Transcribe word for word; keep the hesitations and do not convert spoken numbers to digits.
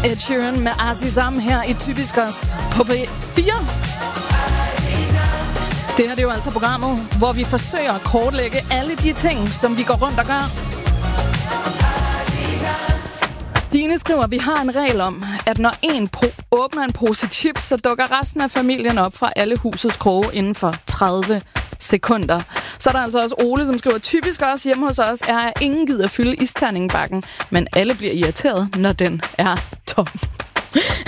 Ed Sheeran med Azizam her i Typisk Os på P fire. Det her det er jo altså programmet, hvor vi forsøger at kortlægge alle de ting, som vi går rundt og gør. Stine skriver, at vi har en regel om, at når en pro- åbner en pose chips, så dukker resten af familien op fra alle husets kroge inden for tredive sekunder. Så er der altså også Ole, som skriver, typisk også hjemme hos os er, at ingen gider fylde isterningebakken, men alle bliver irriteret, når den er tom.